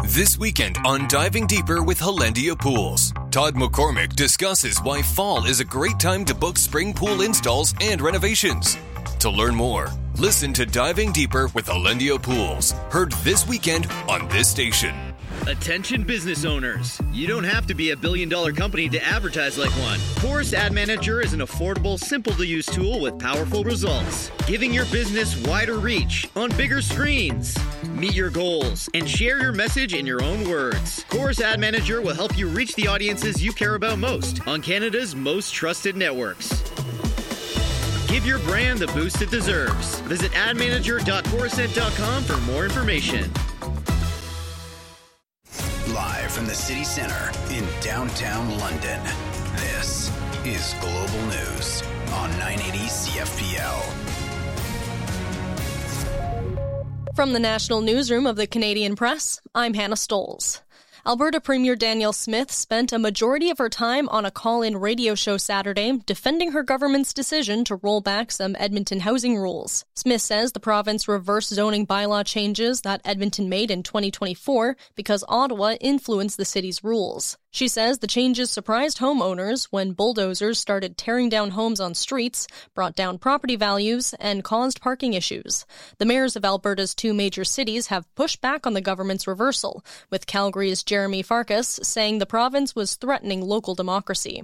This weekend on Diving Deeper with Hollandia Pools, Todd McCormick discusses why fall is a great time to book spring pool installs and renovations. To learn more, listen to Diving Deeper with Hollandia Pools, heard this weekend on this station. Attention business owners. You don't have to be a billion-dollar company to advertise like one. Chorus Ad Manager is an affordable, simple-to-use tool with powerful results, giving your business wider reach on bigger screens. Meet your goals and share your message in your own words. Chorus Ad Manager will help you reach the audiences you care about most on Canada's most trusted networks. Give your brand the boost it deserves. Visit admanager.corusent.com for more information. Live from the city centre in downtown London, this is Global News on 980 CFPL. From the National Newsroom of the Canadian Press, I'm Hannah Stolz. Alberta Premier Danielle Smith spent a majority of her time on a call-in radio show Saturday defending her government's decision to roll back some Edmonton housing rules. Smith says the province reversed zoning bylaw changes that Edmonton made in 2024 because Ottawa influenced the city's rules. She says the changes surprised homeowners when bulldozers started tearing down homes on streets, brought down property values, and caused parking issues. The mayors of Alberta's two major cities have pushed back on the government's reversal, with Calgary's Jeremy Farkas saying the province was threatening local democracy.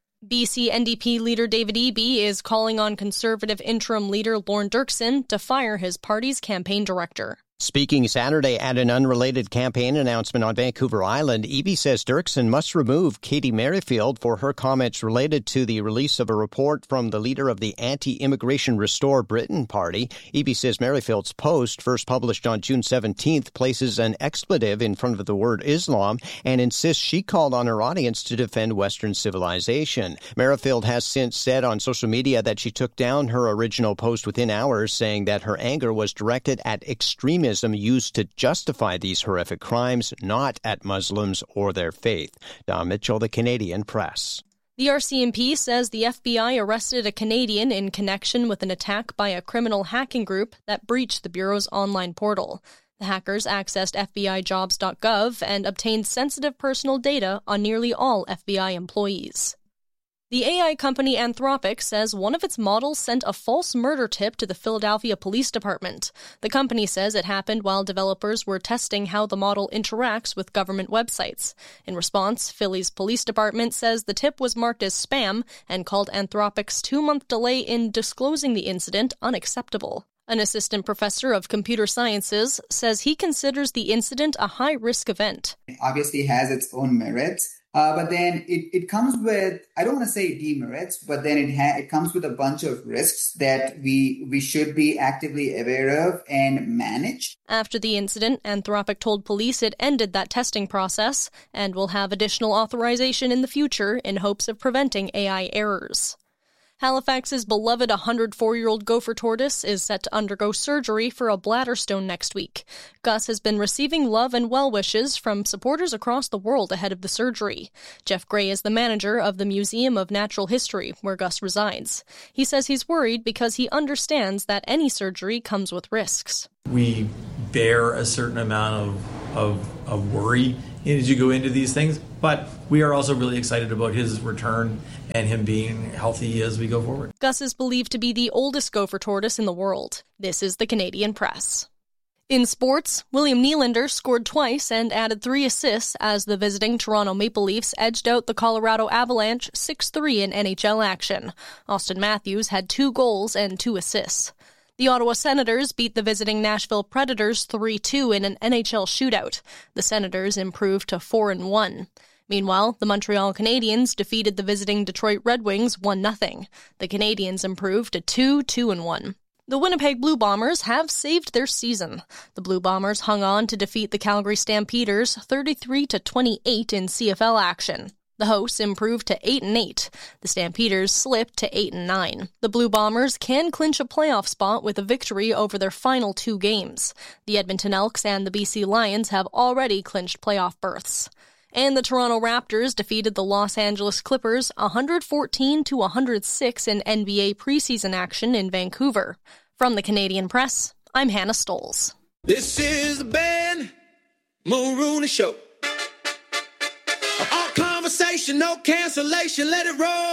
BC NDP leader David Eby is calling on Conservative interim leader Lorne Dirksen to fire his party's campaign director. Speaking Saturday at an unrelated campaign announcement on Vancouver Island, Eby says Dirksen must remove Katie Merrifield for her comments related to the release of a report from the leader of the anti-immigration Restore Britain party. Eby says Merrifield's post, first published on June 17th, places an expletive in front of the word Islam and insists she called on her audience to defend Western civilization. Merrifield has since said on social media that she took down her original post within hours, saying that her anger was directed at extremists used to justify these horrific crimes, not at Muslims or their faith. Don Mitchell, the Canadian Press. The RCMP says the FBI arrested a Canadian in connection with an attack by a criminal hacking group that breached the Bureau's online portal. The hackers accessed FBIJobs.gov and obtained sensitive personal data on nearly all FBI employees. The AI company Anthropic says one of its models sent a false murder tip to the Philadelphia Police Department. The company says it happened while developers were testing how the model interacts with government websites. In response, Philly's police department says the tip was marked as spam and called Anthropic's 2-month delay in disclosing the incident unacceptable. An assistant professor of computer sciences says he considers the incident a high-risk event. It obviously has its own merits. But then it comes with, I don't want to say demerits, but then it comes with a bunch of risks that we should be actively aware of and manage. After the incident, Anthropic told police it ended that testing process and will have additional authorization in the future in hopes of preventing AI errors. Halifax's beloved 104-year-old gopher tortoise is set to undergo surgery for a bladder stone next week. Gus has been receiving love and well wishes from supporters across the world ahead of the surgery. Jeff Gray is the manager of the Museum of Natural History, where Gus resides. He says he's worried because he understands that any surgery comes with risks. We bear a certain amount of worry as you go into these things, but we are also really excited about his return and him being healthy as we go forward. Gus is believed to be the oldest gopher tortoise in the world. This is the Canadian Press. In sports, William Nylander scored twice and added 3 assists as the visiting Toronto Maple Leafs edged out the Colorado Avalanche 6-3 in NHL action. Auston Matthews had 2 goals and 2 assists. The Ottawa Senators beat the visiting Nashville Predators 3-2 in an NHL shootout. The Senators improved to 4-1. Meanwhile, the Montreal Canadiens defeated the visiting Detroit Red Wings 1-0. The Canadiens improved to 2-1. The Winnipeg Blue Bombers have saved their season. The Blue Bombers hung on to defeat the Calgary Stampeders 33-28 in CFL action. The hosts improved to 8-8. The Stampeders slipped to 8-9. The Blue Bombers can clinch a playoff spot with a victory over their final 2 games. The Edmonton Elks and the BC Lions have already clinched playoff berths. And the Toronto Raptors defeated the Los Angeles Clippers 114-106 in NBA preseason action in Vancouver. From the Canadian Press, I'm Hannah Stolz. This is the band. Mulrooney Show. All conversation, no cancellation, let it roll.